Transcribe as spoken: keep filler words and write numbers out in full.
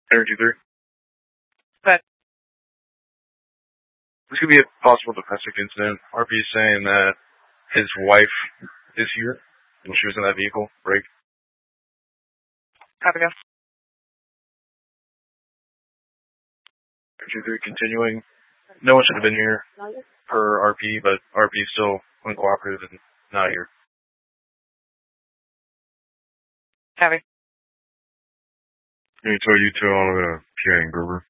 Energy three. But This could be a possible domestic incident. R P is saying that his wife is here, and she was in that vehicle. Break. copy that. Energy three continuing. No one should have been here per R P, but R P is still uncooperative and not here. Copy. Can you tell you two all of the Pierre and Gruber?